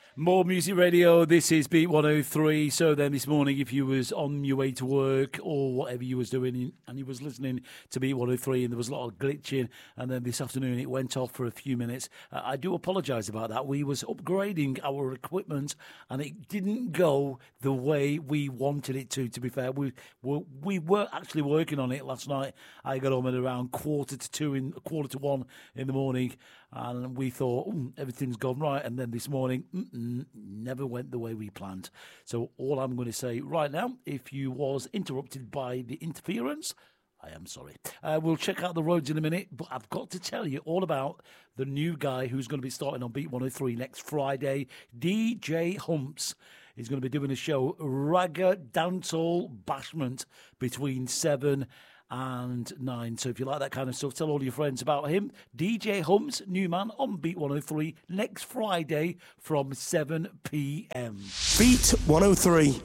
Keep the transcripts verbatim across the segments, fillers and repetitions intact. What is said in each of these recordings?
More Music Radio, this is Beat one oh three. So then this morning, if you was on your way to work or whatever you was doing and you was listening to Beat one oh three and there was a lot of glitching, and then this afternoon it went off for a few minutes, uh, I do apologise about that. We was upgrading our equipment and it didn't go the way we wanted it to, to be fair. We were, we were actually working on it last night. I got home at around quarter to two, in quarter to one in the morning, and we thought, mm, everything's gone right. And then this morning, mm-mm, never went the way we planned. So all I'm going to say right now, if you was interrupted by the interference, I am sorry. Uh, we'll check out the roads in a minute, but I've got to tell you all about the new guy who's going to be starting on Beat one oh three next Friday, D J Humps. He's going to be doing a show, Ragga Dancehall Bashment, between seven and nine. So if you like that kind of stuff, tell all your friends about him. D J Humps, new man on Beat one oh three next Friday from seven p.m. Beat one oh three.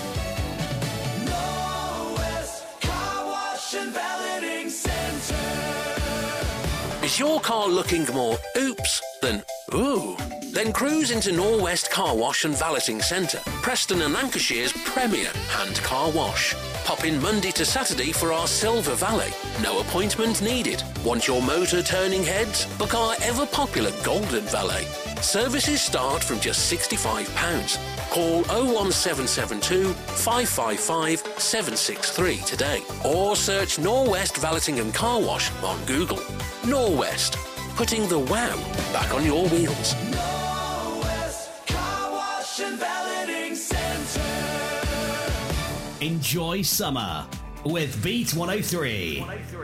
Norwest Car Wash and Valeting Centre. Is your car looking more oops than ooh? Then cruise into Norwest Car Wash and Valeting Centre, Preston and Lancashire's premier hand car wash. Pop in Monday to Saturday for our Silver Valet. No appointment needed. Want your motor turning heads? Book our ever-popular Golden Valet. Services start from just sixty-five pounds. Call oh one seven seven two, five five five, seven six three today. Or search Norwest Valeting and Car Wash on Google. Norwest, putting the wow back on your wheels. Norwest Car Wash and Valeting Centre. Enjoy summer with Beat one oh three.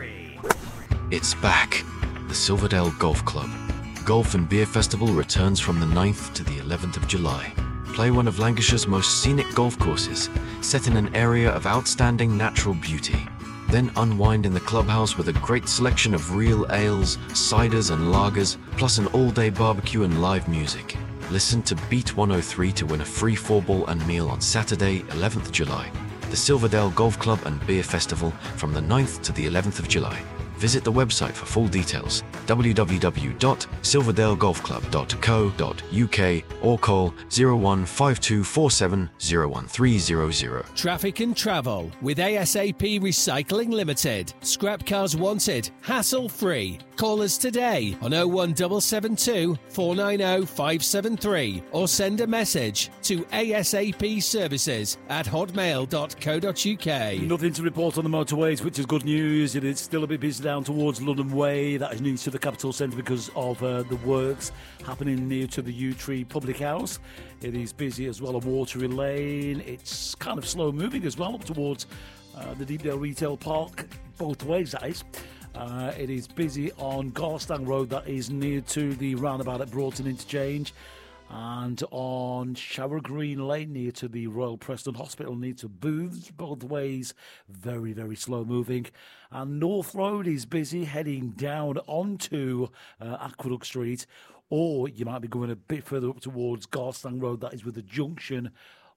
It's back. The Silverdale Golf Club. Golf and Beer Festival returns from the ninth to the eleventh of July. Play one of Lancashire's most scenic golf courses, set in an area of outstanding natural beauty. Then unwind in the clubhouse with a great selection of real ales, ciders and lagers, plus an all-day barbecue and live music. Listen to Beat one oh three to win a free four-ball and meal on Saturday, eleventh of July. The Silverdale Golf Club and Beer Festival from the ninth to the eleventh of July. Visit the website for full details, w w w dot silverdale golf club dot co dot u k, or call zero one five two four seven zero one three zero zero. Traffic and travel with A S A P Recycling Limited. Scrap cars wanted, hassle free. Call us today on oh one seven seven two, four nine oh, five seven three or send a message to asapservices at hotmail dot co dot u k. Nothing to report on the motorways, which is good news. It is still a bit busy down towards London Way. That is news to the capital centre because of uh, the works happening near to the Yew Tree Public House. It is busy as well on Watery Lane. It's kind of slow moving as well up towards uh, the Deepdale Retail Park, both ways that is. Uh, it is busy on Garstang Road, that is near to the roundabout at Broughton Interchange, and on Shower Green Lane near to the Royal Preston Hospital, near to Booths, both ways very, very slow moving. And North Road is busy heading down onto uh, Aqueduct Street, or you might be going a bit further up towards Garstang Road, that is with the junction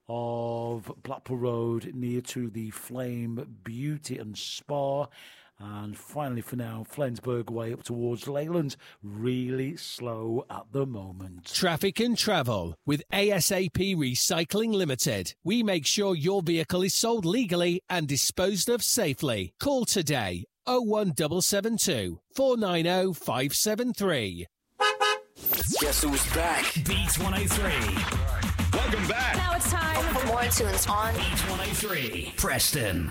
of Blackpool Road near to the Flame Beauty and Spa. And finally, for now, Flensburg Way up towards Leyland, really slow at the moment. Traffic and travel with A S A P Recycling Limited. We make sure your vehicle is sold legally and disposed of safely. Call today oh one seven seven two, four nine oh, five seven three. Guess who's back? Beat one oh three. Welcome back. Now it's time for more tunes on Beat one oh three. Preston.